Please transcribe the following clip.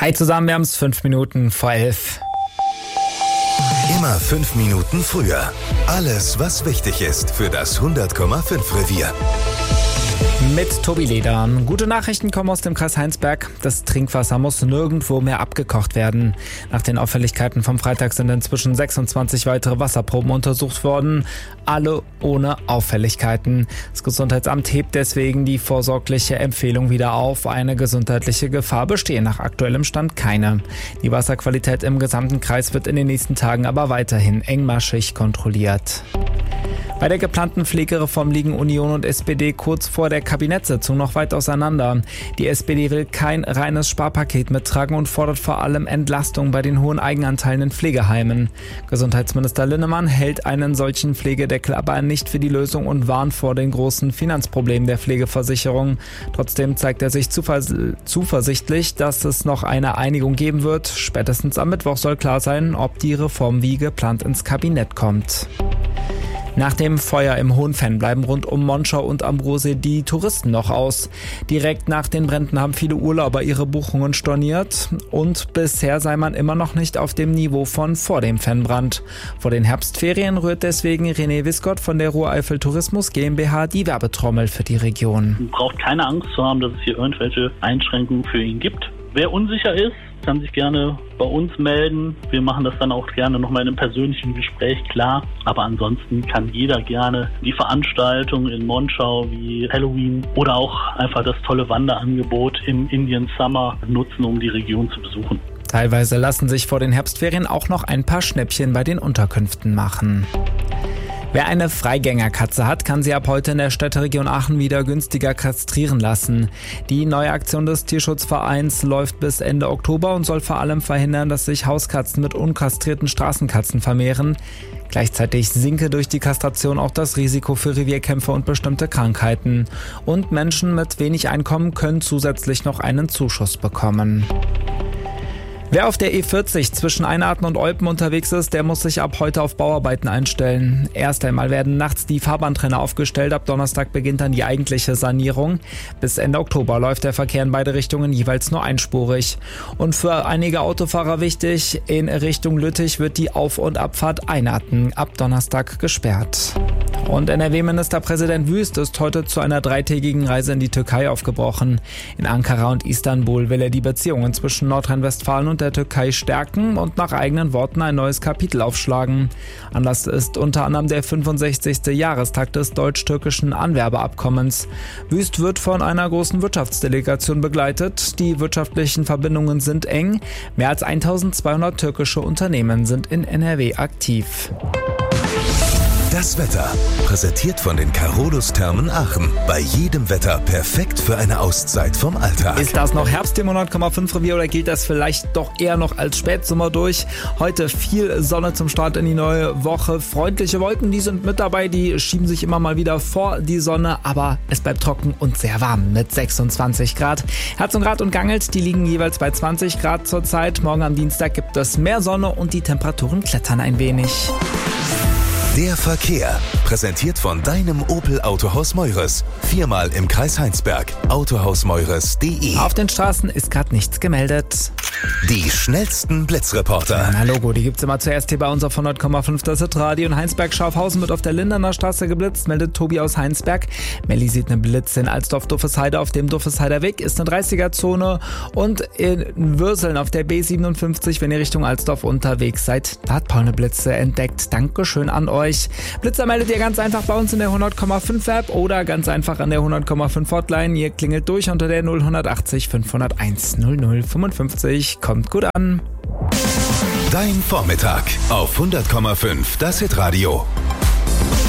Hi zusammen, wir haben es 5 Minuten vor 11. Immer 5 Minuten früher. Alles, was wichtig ist für das 100,5 Revier. Mit Tobi Leder. Gute Nachrichten kommen aus dem Kreis Heinsberg. Das Trinkwasser muss nirgendwo mehr abgekocht werden. Nach den Auffälligkeiten vom Freitag sind inzwischen 26 weitere Wasserproben untersucht worden. Alle ohne Auffälligkeiten. Das Gesundheitsamt hebt deswegen die vorsorgliche Empfehlung wieder auf. Eine gesundheitliche Gefahr bestehe nach aktuellem Stand keine. Die Wasserqualität im gesamten Kreis wird in den nächsten Tagen aber weiterhin engmaschig kontrolliert. Bei der geplanten Pflegereform liegen Union und SPD kurz vor der Kabinettssitzung noch weit auseinander. Die SPD will kein reines Sparpaket mittragen und fordert vor allem Entlastung bei den hohen Eigenanteilen in Pflegeheimen. Gesundheitsminister Linnemann hält einen solchen Pflegedeckel aber nicht für die Lösung und warnt vor den großen Finanzproblemen der Pflegeversicherung. Trotzdem zeigt er sich zuversichtlich, dass es noch eine Einigung geben wird. Spätestens am Mittwoch soll klar sein, ob die Reform wie geplant ins Kabinett kommt. Nach dem Feuer im Hohenfenn bleiben rund um Monschau und Ambrosee die Touristen noch aus. Direkt nach den Bränden haben viele Urlauber ihre Buchungen storniert und bisher sei man immer noch nicht auf dem Niveau von vor dem Fennbrand. Vor den Herbstferien rührt deswegen René Wiskott von der Ruhr-Eifel Tourismus GmbH die Werbetrommel für die Region. Man braucht keine Angst zu haben, dass es hier irgendwelche Einschränkungen für ihn gibt. Wer unsicher ist, kann sich gerne bei uns melden. Wir machen das dann auch gerne nochmal in einem persönlichen Gespräch klar. Aber ansonsten kann jeder gerne die Veranstaltung in Monschau wie Halloween oder auch einfach das tolle Wanderangebot im Indian Summer nutzen, um die Region zu besuchen. Teilweise lassen sich vor den Herbstferien auch noch ein paar Schnäppchen bei den Unterkünften machen. Wer eine Freigängerkatze hat, kann sie ab heute in der Städteregion Aachen wieder günstiger kastrieren lassen. Die neue Aktion des Tierschutzvereins läuft bis Ende Oktober und soll vor allem verhindern, dass sich Hauskatzen mit unkastrierten Straßenkatzen vermehren. Gleichzeitig sinke durch die Kastration auch das Risiko für Revierkämpfe und bestimmte Krankheiten. Und Menschen mit wenig Einkommen können zusätzlich noch einen Zuschuss bekommen. Wer auf der E40 zwischen Einarten und Olpen unterwegs ist, der muss sich ab heute auf Bauarbeiten einstellen. Erst einmal werden nachts die Fahrbahntrenner aufgestellt, ab Donnerstag beginnt dann die eigentliche Sanierung. Bis Ende Oktober läuft der Verkehr in beide Richtungen jeweils nur einspurig. Und für einige Autofahrer wichtig, in Richtung Lüttich wird die Auf- und Abfahrt Einarten ab Donnerstag gesperrt. Und NRW-Ministerpräsident Wüst ist heute zu einer 3-tägigen Reise in die Türkei aufgebrochen. In Ankara und Istanbul will er die Beziehungen zwischen Nordrhein-Westfalen und der Türkei stärken und nach eigenen Worten ein neues Kapitel aufschlagen. Anlass ist unter anderem der 65. Jahrestag des deutsch-türkischen Anwerbeabkommens. Wüst wird von einer großen Wirtschaftsdelegation begleitet. Die wirtschaftlichen Verbindungen sind eng. Mehr als 1200 türkische Unternehmen sind in NRW aktiv. Das Wetter, präsentiert von den Carolus-Thermen Aachen. Bei jedem Wetter perfekt für eine Auszeit vom Alltag. Ist das noch Herbst im 100,5 Revier oder gilt das vielleicht doch eher noch als Spätsommer durch? Heute viel Sonne zum Start in die neue Woche. Freundliche Wolken, die sind mit dabei, die schieben sich immer mal wieder vor die Sonne. Aber es bleibt trocken und sehr warm mit 26 Grad. Herzogenrath und Gangelt, die liegen jeweils bei 20 Grad zurzeit. Morgen am Dienstag gibt es mehr Sonne und die Temperaturen klettern ein wenig. Der Verkehr, präsentiert von deinem Opel Autohaus Meures. 4-mal im Kreis Heinsberg. Autohausmeures.de. Auf den Straßen ist gerade nichts gemeldet. Die schnellsten Blitzreporter. Na Logo, die gibt's immer zuerst hier bei uns auf 100,5. Das ist Radio in Heinsberg-Schaffhausen wird auf der Linderner Straße geblitzt, meldet Tobi aus Heinsberg. Melli sieht eine Blitze in Alsdorf-Duffesheide auf dem Duffesheider Weg, ist eine 30er-Zone und in Würseln auf der B57, wenn ihr Richtung Alsdorf unterwegs seid, da hat Paul eine Blitze entdeckt. Dankeschön an euch. Blitzer meldet ihr ganz einfach bei uns in der 100,5 App oder ganz einfach an der 100,5 Hotline. Ihr klingelt durch unter der 0180 501 0055. Kommt gut an. Dein Vormittag auf 100,5. Das Hitradio.